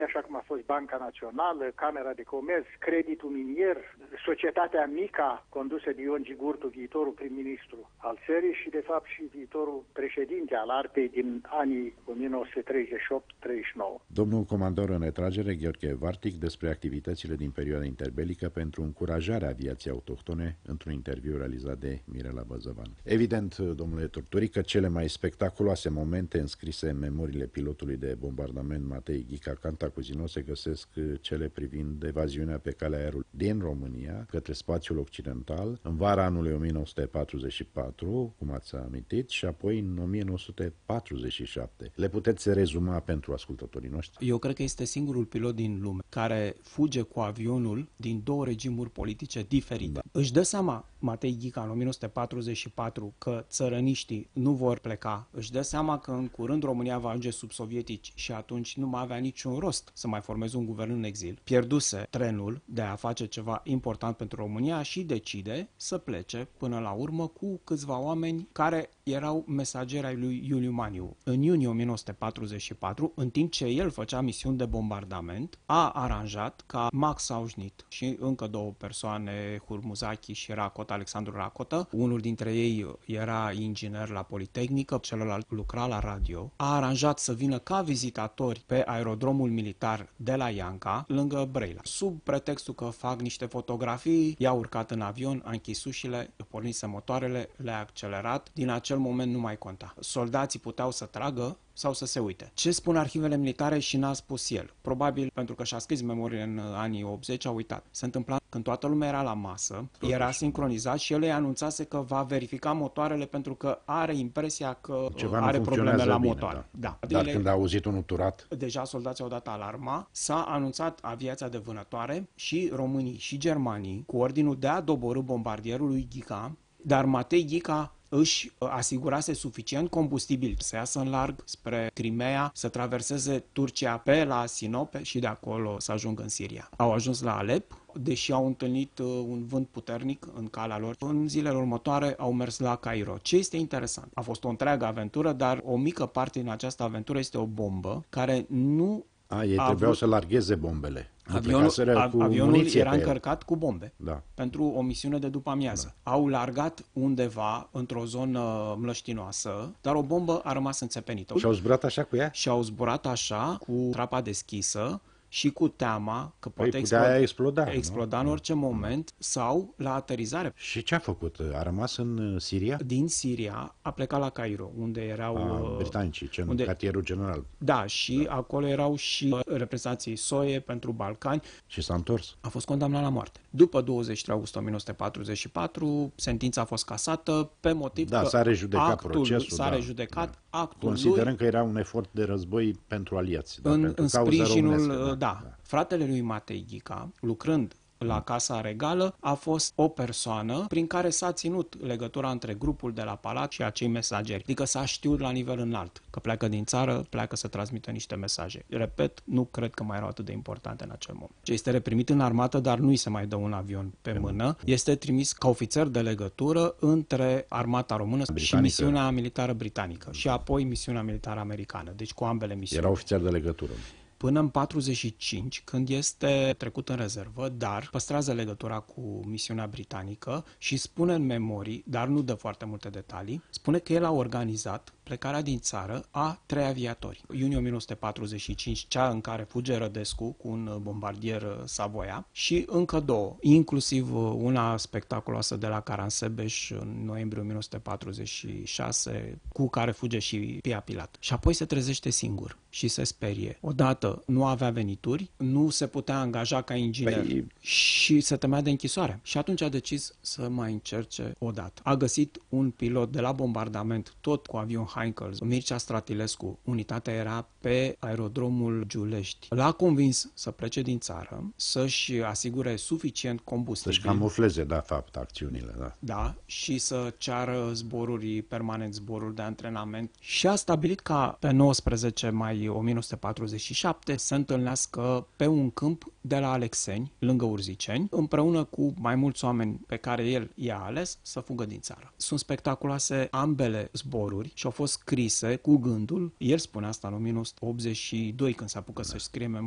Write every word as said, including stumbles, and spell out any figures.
așa cum a fost Banca Națională, Camera de Comerț, Creditul Minier, societatea Mica, condusă de Ion Gigurtu, viitorul prim-ministru al țării și, de fapt, și viitorul președinte al Artei din anii o mie nouă sute treizeci și opt treizeci și nouă. Domnul comandor în retragere, Gheorghe Vartic, despre activitățile din perioada interbelică pentru încurajarea aviației autohtone într-un interviu realizat de Mirela Băzăvan. Evident, domnule Turturică, cele mai spectaculoase momente înscrise în memoriile pilotului de bombardament Matei Ghica Cantacuzino se găsesc cele privind evaziunea pe calea aerului din România către spațiul occidental în vara anului o mie nouă sute patruzeci și patru, cum ați amintit, și apoi în o mie nouă sute patruzeci și șapte. Le puteți rezuma pentru ascultătorii noștri? Eu cred că este singurul pilot din lume care fuge cu avionul din două regimuri politice diferite. Da. Își dă seama Matei Ghica în o mie nouă sute patruzeci și patru că țărăniștii nu vor pleca. Își dă seama că în curând România va ajunge sub sovietici și atunci nu mai avea niciun rost să mai formeze un guvern în exil. Pierduse trenul de a face ceva important pentru România și decide să plece până la urmă cu câțiva oameni care erau mesageri ai lui Iuliu Maniu. În iunie o mie nouă sute patruzeci și patru, în timp ce el făcea misiuni de bombardament, a aranjat ca Max Aușnit și încă două persoane, Hurmuzaki și Racota, Alexandru Racotă, unul dintre ei era inginer la Politehnică, celălalt lucra la radio, a aranjat să vină ca vizitatori pe aerodromul militar de la Ianca, lângă Brăila. Sub pretextul că fac niște fotografii, i-a urcat în avion, a închis ușile, pornise motoarele, le-a accelerat. Din acel moment nu mai conta. Soldații puteau să tragă sau să se uite. Ce spun arhivele militare și n-a spus el? Probabil pentru că și-a scris memoriile în anii optzeci, a uitat. Se întâmpla când toată lumea era la masă, totuși era sincronizat și el îi anunțase că va verifica motoarele pentru că are impresia că ceva are probleme la bine, motoare. Da. Da. Dar când a auzit unul turat? Deja soldații au dat alarma, s-a anunțat aviația de vânătoare și românii și germanii cu ordinul de a doborî bombardierul lui Ghica, dar Matei Ghica își asigurase suficient combustibil să iasă în larg spre Crimea, să traverseze Turcia pe la Sinope și de acolo să ajungă în Siria. Au ajuns la Alep, deși au întâlnit un vânt puternic în calea lor. În zilele următoare au mers la Cairo. Ce este interesant? A fost o întreagă aventură, dar o mică parte din această aventură este o bombă care nu A, ei trebuiau avut... să largheze bombele. Avionul, cu avionul era încărcat cu bombe da. pentru o misiune de după amiază. Da. Au largat undeva într-o zonă mlăștinoasă, dar o bombă a rămas înțepenită. Și au zburat așa cu ea? Și au zburat așa, cu trapa deschisă și cu teama că poate păi exploda, exploda, exploda în orice moment sau la aterizare. Și ce a făcut? A rămas în Siria? Din Siria a plecat la Cairo, unde erau a, britanicii, ce unde, cartierul general. Da, și da. acolo erau și reprezentanții S O E pentru Balcani. Și s-a întors. A fost condamnat la moarte. După douăzeci și trei august o mie nouă sute patruzeci și patru, sentința a fost casată pe motiv da, că s-a rejudecat actul procesul. S-a da, rejudecat da. actul Considerând lui, că era un efort de război pentru aliați. Da, în, pentru în sprijinul, da, da, da. Fratele lui Matei Ghica, lucrând la Casa Regală, a fost o persoană prin care s-a ținut legătura între grupul de la Palat și acei mesageri. Adică s-a știut la nivel înalt că pleacă din țară, pleacă să transmită niște mesaje. Repet, nu cred că mai erau atât de importante în acel moment. Ce este reprimit în armată, dar nu-i se mai dă un avion pe mână, este trimis ca ofițer de legătură între armata română britanică și misiunea militară britanică și apoi misiunea militară americană. Deci cu ambele misiuni. Era ofițer de legătură. Până în patruzeci și cinci, când este trecut în rezervă, dar păstrează legătura cu misiunea britanică și spune în memorii, dar nu dă foarte multe detalii, spune că el a organizat plecarea din țară a trei aviatori. Iunie o mie nouă sute patruzeci și cinci, cea în care fuge Rădescu cu un bombardier Savoia și încă două, inclusiv una spectaculoasă de la Caransebeș în noiembrie o mie nouă sute patruzeci și șase, cu care fuge și Pia Pilat. Și apoi se trezește singur și se sperie. Odată nu avea venituri, nu se putea angaja ca inginer păi... și se temea de închisoare. Și atunci a decis să mai încerce odată. A găsit un pilot de la bombardament, tot cu avion Heinkels, Mircea Stratilescu. Unitatea era pe aerodromul Giulești. L-a convins să plece din țară, să-și asigure suficient combustibil. Să-și camufleze, da, fapt, acțiunile. Da. Da, și să ceară zboruri permanent, zboruri de antrenament. Și a stabilit ca pe nouăsprezece mai o mie nouă sute patruzeci și șapte să întâlnească pe un câmp de la Alexeni, lângă Urziceni, împreună cu mai mulți oameni pe care el i-a ales să fugă din țară. Sunt spectaculoase ambele zboruri și au fost scrise cu gândul, el spune asta în o mie nouă sute optzeci și doi când se apucă da. să-și scrie memoria,